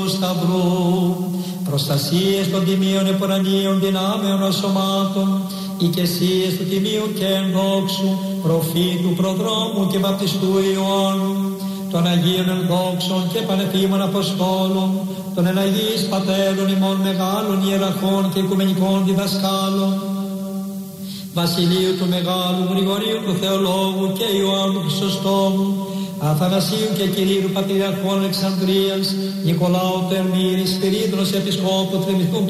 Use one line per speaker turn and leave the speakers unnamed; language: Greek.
Σταυρού, προστασίες των τιμίων επορανίων δυνάμεων σωμάτων, οικεσίες του τιμίου και ενδόξου, προφήτου, προδρόμου και βαπτιστού Ιωάννου, των Αγίων ενδόξων και πανεπίμων Αποστόλων, των εναγίης πατέρων ημών μεγάλων ιεραρχών και οικουμενικών διδασκάλων, Βασιλείου του Μεγάλου, Γρηγορίου του Θεολόγου και Ιωάννου του Χρυσοστόμου, Αθανασίου και Κυρίου Πατριαρχών Αλεξανδρίας, Νικολάου του Ερμήρη, Σπυρίδωνος Επισκόπου, Τριμηθούν